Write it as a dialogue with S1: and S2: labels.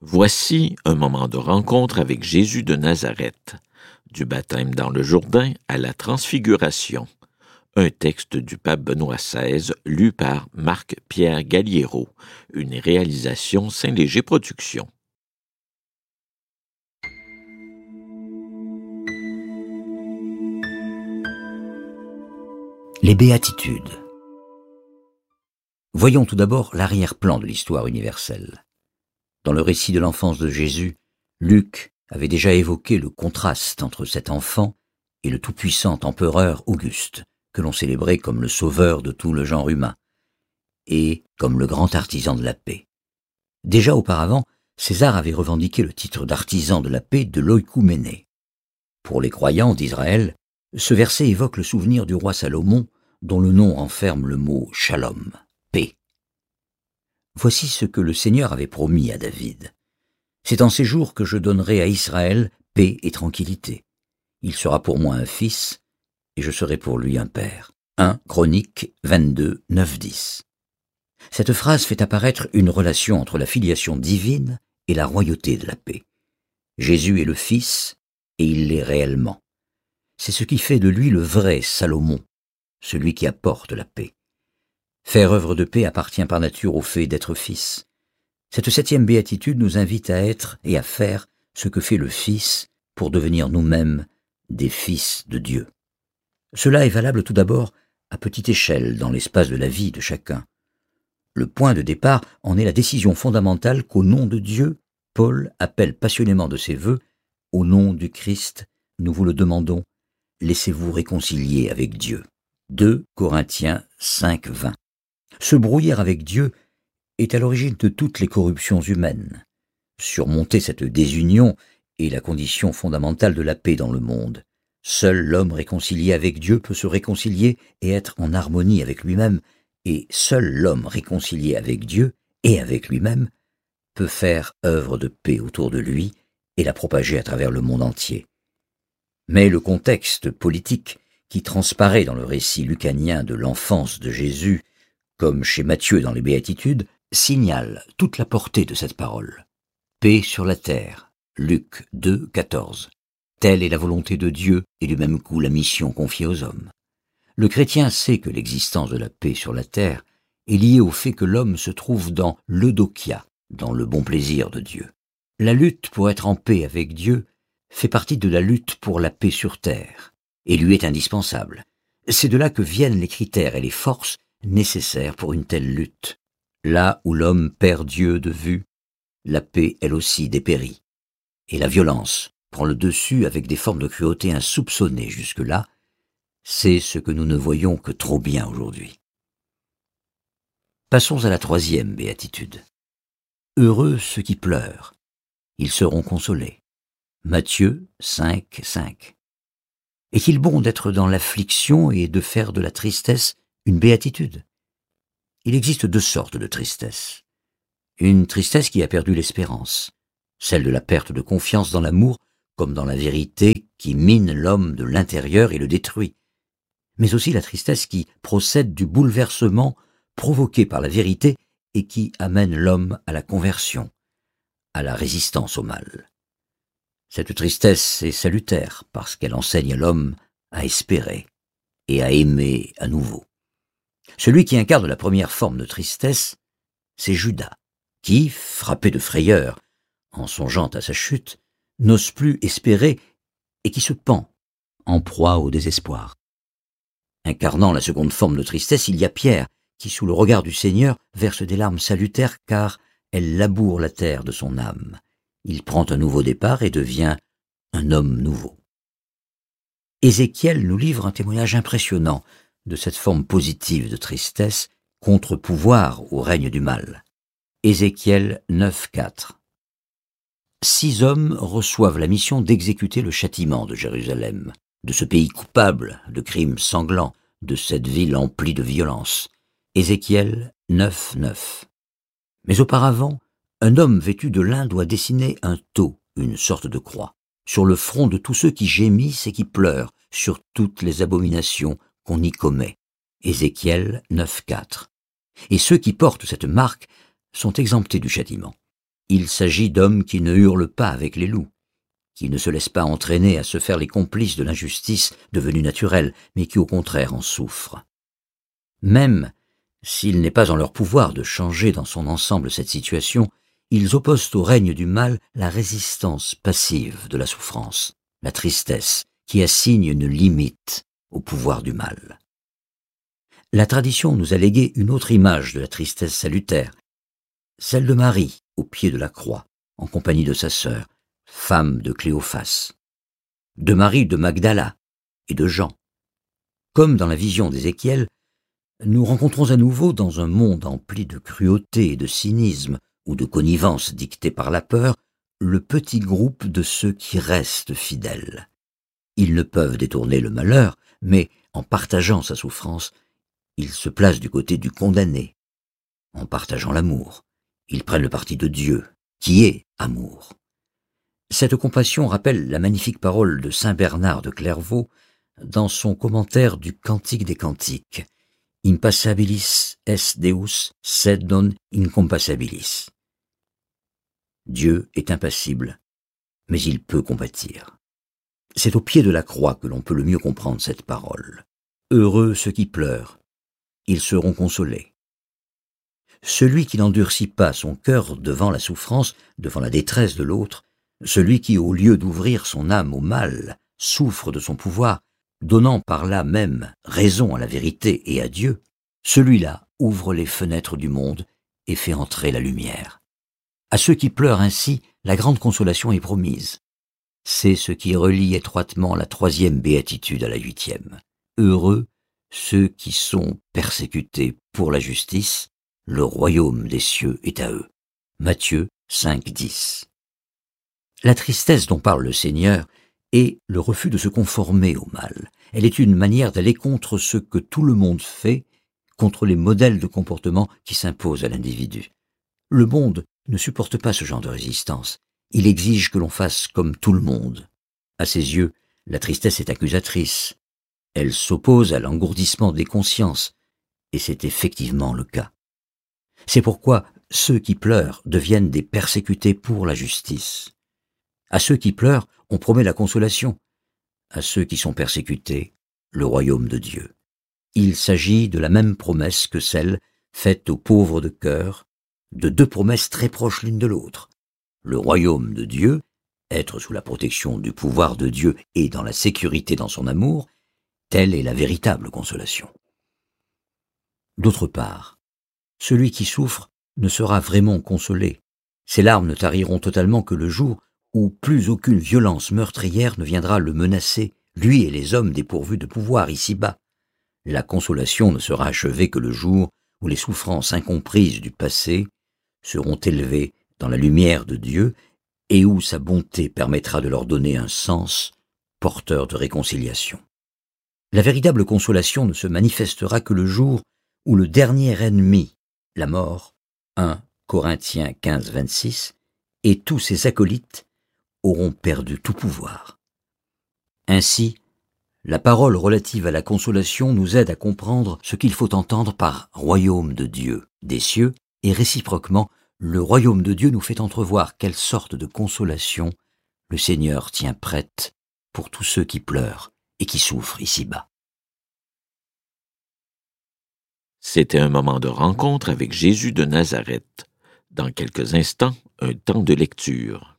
S1: Voici un moment de rencontre avec Jésus de Nazareth, du baptême dans le Jourdain à la Transfiguration. Un texte du pape Benoît XVI, lu par Marc-Pierre Galliero, une réalisation Saint-Léger Productions.
S2: Les béatitudes. Voyons tout d'abord l'arrière-plan de l'histoire universelle. Dans le récit de l'enfance de Jésus, Luc avait déjà évoqué le contraste entre cet enfant et le tout-puissant empereur Auguste, que l'on célébrait comme le sauveur de tout le genre humain, et comme le grand artisan de la paix. Déjà auparavant, César avait revendiqué le titre d'artisan de la paix de l'oïkouménée. Pour les croyants d'Israël, ce verset évoque le souvenir du roi Salomon, dont le nom renferme le mot shalom, paix. Voici ce que le Seigneur avait promis à David. C'est en ces jours que je donnerai à Israël paix et tranquillité. Il sera pour moi un fils, et je serai pour lui un père. 1 Chroniques 22, 9-10. Cette phrase fait apparaître une relation entre la filiation divine et la royauté de la paix. Jésus est le Fils, et il l'est réellement. C'est ce qui fait de lui le vrai Salomon, celui qui apporte la paix. Faire œuvre de paix appartient par nature au fait d'être fils. Cette 7e béatitude nous invite à être et à faire ce que fait le Fils pour devenir nous-mêmes des fils de Dieu. Cela est valable tout d'abord à petite échelle dans l'espace de la vie de chacun. Le point de départ en est la décision fondamentale qu'au nom de Dieu, Paul appelle passionnément de ses vœux « Au nom du Christ, nous vous le demandons, laissez-vous réconcilier avec Dieu ». 2 Corinthiens 5, 20. Se brouiller avec Dieu est à l'origine de toutes les corruptions humaines. Surmonter cette désunion est la condition fondamentale de la paix dans le monde. Seul l'homme réconcilié avec Dieu peut se réconcilier et être en harmonie avec lui-même, et seul l'homme réconcilié avec Dieu et avec lui-même peut faire œuvre de paix autour de lui et la propager à travers le monde entier. Mais le contexte politique qui transparaît dans le récit lucanien de l'enfance de Jésus, comme chez Matthieu dans les Béatitudes, signale toute la portée de cette parole. Paix sur la terre, Luc 2, 14. Telle est la volonté de Dieu et du même coup la mission confiée aux hommes. Le chrétien sait que l'existence de la paix sur la terre est liée au fait que l'homme se trouve dans l'eudokia, dans le bon plaisir de Dieu. La lutte pour être en paix avec Dieu fait partie de la lutte pour la paix sur terre, et lui est indispensable. C'est de là que viennent les critères et les forces nécessaires pour une telle lutte. Là où l'homme perd Dieu de vue, la paix elle aussi dépérit. Et la violence prend le dessus avec des formes de cruauté insoupçonnées jusque-là, c'est ce que nous ne voyons que trop bien aujourd'hui. Passons à la 3e béatitude. Heureux ceux qui pleurent, ils seront consolés. Matthieu 5, 5. Est-il bon d'être dans l'affliction et de faire de la tristesse une béatitude? Il existe 2 sortes de tristesse. Une tristesse qui a perdu l'espérance, celle de la perte de confiance dans l'amour comme dans la vérité qui mine l'homme de l'intérieur et le détruit, mais aussi la tristesse qui procède du bouleversement provoqué par la vérité et qui amène l'homme à la conversion, à la résistance au mal. Cette tristesse est salutaire parce qu'elle enseigne à l'homme à espérer et à aimer à nouveau. Celui qui incarne la première forme de tristesse, c'est Judas, qui, frappé de frayeur, en songeant à sa chute, n'ose plus espérer et qui se pend, en proie au désespoir. Incarnant la seconde forme de tristesse, il y a Pierre, qui, sous le regard du Seigneur, verse des larmes salutaires car elles labourent la terre de son âme. Il prend un nouveau départ et devient un homme nouveau. Ézéchiel nous livre un témoignage impressionnant de cette forme positive de tristesse, contre-pouvoir au règne du mal. Ézéchiel 9, 4. 6 hommes reçoivent la mission d'exécuter le châtiment de Jérusalem, de ce pays coupable de crimes sanglants, de cette ville emplie de violence. Ézéchiel 9, 9. Mais auparavant, un homme vêtu de lin doit dessiner un tau, une sorte de croix, sur le front de tous ceux qui gémissent et qui pleurent sur toutes les abominations qu'on y commet. Ézéchiel 9, 4. Et ceux qui portent cette marque sont exemptés du châtiment. Il s'agit d'hommes qui ne hurlent pas avec les loups, qui ne se laissent pas entraîner à se faire les complices de l'injustice devenue naturelle, mais qui au contraire en souffrent. Même s'il n'est pas en leur pouvoir de changer dans son ensemble cette situation, ils opposent au règne du mal la résistance passive de la souffrance, la tristesse, qui assigne une limite au pouvoir du mal. La tradition nous a légué une autre image de la tristesse salutaire, celle de Marie au pied de la croix, en compagnie de sa sœur, femme de Cléophas, de Marie de Magdala et de Jean. Comme dans la vision d'Ézéchiel, nous rencontrons à nouveau dans un monde empli de cruauté et de cynisme ou de connivence dictée par la peur, le petit groupe de ceux qui restent fidèles. Ils ne peuvent détourner le malheur, mais en partageant sa souffrance, ils se placent du côté du condamné. En partageant l'amour, ils prennent le parti de Dieu, qui est amour. Cette compassion rappelle la magnifique parole de saint Bernard de Clairvaux dans son commentaire du Cantique des Cantiques. Impassabilis est Deus, sed non incompassabilis. Dieu est impassible, mais il peut compatir. C'est au pied de la croix que l'on peut le mieux comprendre cette parole. Heureux ceux qui pleurent, ils seront consolés. Celui qui n'endurcit pas son cœur devant la souffrance, devant la détresse de l'autre, celui qui, au lieu d'ouvrir son âme au mal, souffre de son pouvoir, donnant par là même raison à la vérité et à Dieu, celui-là ouvre les fenêtres du monde et fait entrer la lumière. À ceux qui pleurent ainsi, la grande consolation est promise. C'est ce qui relie étroitement la 3e béatitude à la 8e. Heureux ceux qui sont persécutés pour la justice, le royaume des cieux est à eux. Matthieu 5,10. La tristesse dont parle le Seigneur est le refus de se conformer au mal. Elle est une manière d'aller contre ce que tout le monde fait, contre les modèles de comportement qui s'imposent à l'individu. Le monde ne supporte pas ce genre de résistance. Il exige que l'on fasse comme tout le monde. À ses yeux, la tristesse est accusatrice. Elle s'oppose à l'engourdissement des consciences, et c'est effectivement le cas. C'est pourquoi ceux qui pleurent deviennent des persécutés pour la justice. À ceux qui pleurent, on promet la consolation. À ceux qui sont persécutés, le royaume de Dieu. Il s'agit de la même promesse que celle faite aux pauvres de cœur, de 2 promesses très proches l'une de l'autre. Le royaume de Dieu, être sous la protection du pouvoir de Dieu et dans la sécurité dans son amour, telle est la véritable consolation. D'autre part, celui qui souffre ne sera vraiment consolé. Ses larmes ne tariront totalement que le jour où plus aucune violence meurtrière ne viendra le menacer, lui et les hommes dépourvus de pouvoir ici-bas. La consolation ne sera achevée que le jour où les souffrances incomprises du passé seront élevées dans la lumière de Dieu et où sa bonté permettra de leur donner un sens porteur de réconciliation. La véritable consolation ne se manifestera que le jour où le dernier ennemi, la mort, 1 Corinthiens 15, 26, et tous ses acolytes auront perdu tout pouvoir. Ainsi, la parole relative à la consolation nous aide à comprendre ce qu'il faut entendre par royaume de Dieu des cieux, et réciproquement, le royaume de Dieu nous fait entrevoir quelle sorte de consolation le Seigneur tient prête pour tous ceux qui pleurent et qui souffrent ici-bas.
S1: C'était un moment de rencontre avec Jésus de Nazareth. Dans quelques instants, un temps de lecture.